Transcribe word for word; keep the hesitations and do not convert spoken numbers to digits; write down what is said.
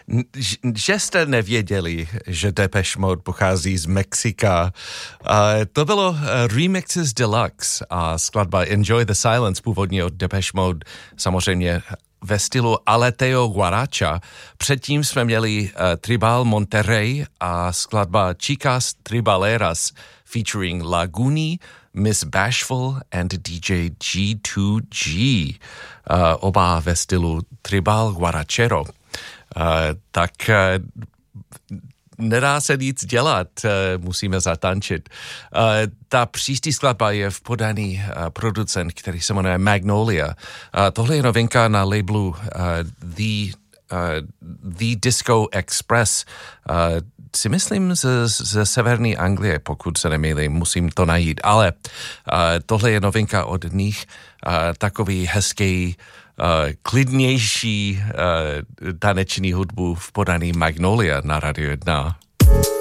že jste nevěděli, že Depeche Mode pochází z Mexika. Uh, to bylo uh, Remixes Deluxe a skladba Enjoy the Silence, původně od Depeche Mode, samozřejmě ve stylu Aleteo Guaracha. Předtím jsme měli uh, Tribal Monterrey a skladba Chicas Tribaleras featuring Laguni, Miss Bashful and D J G two G. Uh, oba ve stylu Tribal Guarachero. Uh, tak uh, nedá se nic dělat, uh, musíme zatančit. Uh, ta příští skladba je v podaný uh, producent, který se jmenuje Magnolia. Uh, tohle je novinka na labelu uh, The, uh, The Disco Express. Uh, si myslím ze, ze severní Anglie, pokud se nemýlím, musím to najít, ale uh, tohle je novinka od nich, uh, takový hezký, uh, klidnější uh, taneční hudbu v podaný Magnolia na Radio jedna.